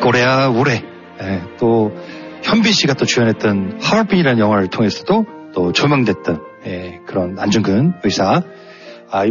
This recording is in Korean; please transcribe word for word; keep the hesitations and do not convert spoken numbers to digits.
고래야 우래. 예, 또 현빈 씨가 또 주연했던 하얼빈이라는 영화를 통해서도 또 조명됐던 예, 그런 안중근 의사.